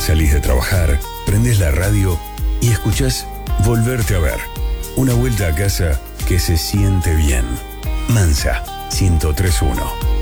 salís de trabajar, prendés la radio y escuchás Volverte a ver. Una vuelta a casa que se siente bien. Mansa 103.1.